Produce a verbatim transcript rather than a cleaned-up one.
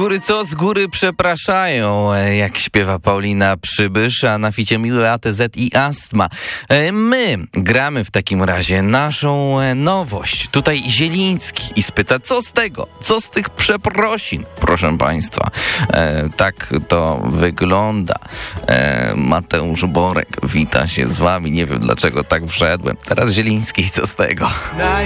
góry co? Z góry przepraszają, jak śpiewa Paulina Przybysz, a na ficie Miły A T Z i Astma. My gramy w takim razie naszą nowość. Tutaj Zieliński i spyta, co z tego? Co z tych przeprosin? Proszę państwa, e, tak to wygląda. E, Mateusz Borek wita się z wami. Nie wiem, dlaczego tak wszedłem. Teraz Zieliński, co z tego?